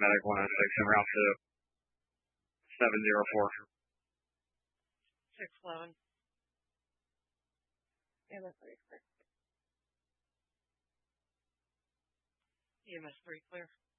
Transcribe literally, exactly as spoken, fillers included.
Medic one oh six and route to seven zero four. six eleven. E M S three clear. E M S three clear.